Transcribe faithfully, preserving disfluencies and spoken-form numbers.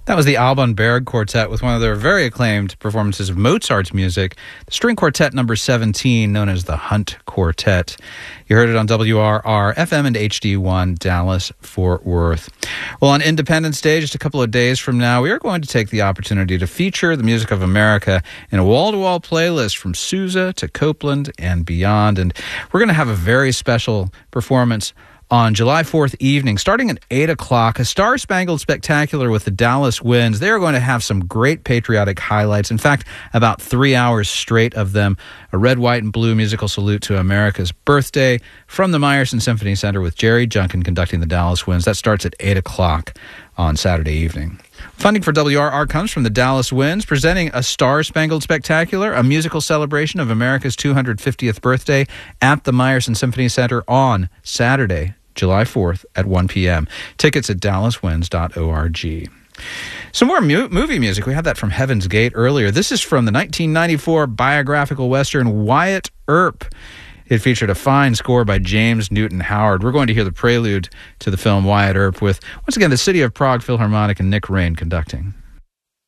That was the Alban Berg Quartet with one of their very acclaimed performances of Mozart's music, the string quartet number seventeen, known as the Hunt Quartet. You heard it on W R R F M and H D one, Dallas, Fort Worth. Well, on Independence Day, just a couple of days from now, we are going to take the opportunity to feature the music of America in a wall-to-wall playlist from Sousa to Copeland and beyond. And we're going to have a very special performance on July fourth evening, starting at eight o'clock, a Star-Spangled Spectacular with the Dallas Winds. They are going to have some great patriotic highlights. In fact, about three hours straight of them. A red, white, and blue musical salute to America's birthday from the Meyerson Symphony Center with Jerry Junkin conducting the Dallas Winds. That starts at eight o'clock on Saturday evening. Funding for W R R comes from the Dallas Winds, presenting a Star-Spangled Spectacular, a musical celebration of America's two hundred fiftieth birthday at the Meyerson Symphony Center on Saturday, July fourth at one p.m. Tickets at dallas winds dot org. Some more mu- movie music. We had that from Heaven's Gate earlier. This is from the nineteen ninety-four biographical Western Wyatt Earp. It featured a fine score by James Newton Howard. We're going to hear the prelude to the film Wyatt Earp with, once again, the City of Prague Philharmonic and Nick Rain conducting.